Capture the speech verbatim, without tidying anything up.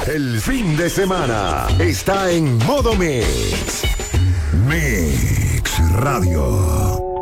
El fin de semana está en modo Mix. Mix Radio.